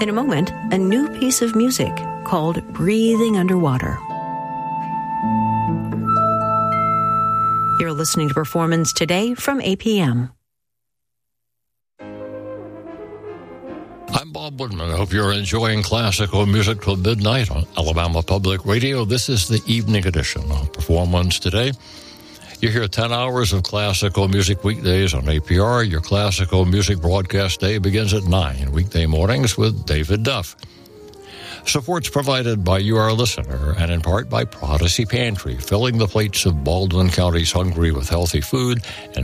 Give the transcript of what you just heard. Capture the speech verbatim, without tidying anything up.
In a moment, a new piece of music called Breathing Underwater. You're listening to Performance Today from A P M. I'm Bob Woodman. I hope you're enjoying classical music till midnight on Alabama Public Radio. This is the evening edition of Performance Today. You hear ten hours of classical music weekdays on A P R. Your classical music broadcast day begins at nine weekday mornings with David Duff. Support's provided by you, our listener, and in part by Prodigy Pantry, filling the plates of Baldwin County's hungry with healthy food and